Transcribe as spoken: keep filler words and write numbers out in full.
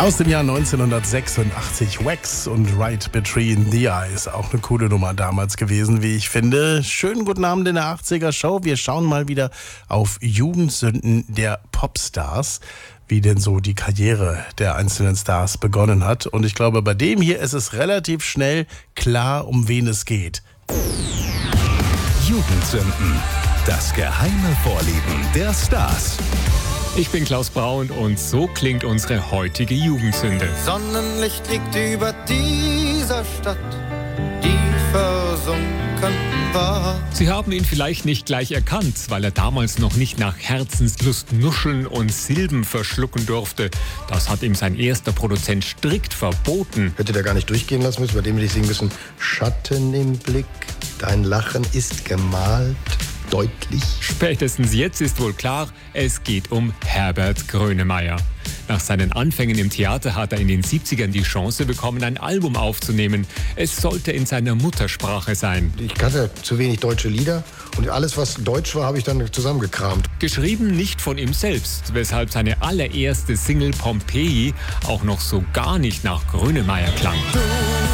Aus dem Jahr neunzehnhundertsechsundachtzig, Wax und Right Between the Eyes. Auch eine coole Nummer damals gewesen, wie ich finde. Schönen guten Abend in der achtziger-Show. Wir schauen mal wieder auf Jugendsünden der Popstars, wie denn so die Karriere der einzelnen Stars begonnen hat. Und ich glaube, bei dem hier ist es relativ schnell klar, um wen es geht. Jugendsünden. Das geheime Vorlieben der Stars. Ich bin Klaus Braun und so klingt unsere heutige Jugendsünde. Sonnenlicht liegt über dieser Stadt, die versunken war. Sie haben ihn vielleicht nicht gleich erkannt, weil er damals noch nicht nach Herzenslust nuscheln und Silben verschlucken durfte. Das hat ihm sein erster Produzent strikt verboten. Hätte der gar nicht durchgehen lassen müssen, bei dem hätte ich singen müssen: Schatten im Blick, dein Lachen ist gemalt. Deutlich. Spätestens jetzt ist wohl klar, es geht um Herbert Grönemeyer. Nach seinen Anfängen im Theater hat er in den siebzigern die Chance bekommen, ein Album aufzunehmen. Es sollte in seiner Muttersprache sein. Ich kannte zu wenig deutsche Lieder und alles, was deutsch war, habe ich dann zusammengekramt. Geschrieben nicht von ihm selbst, weshalb seine allererste Single Pompeji auch noch so gar nicht nach Grönemeyer klang.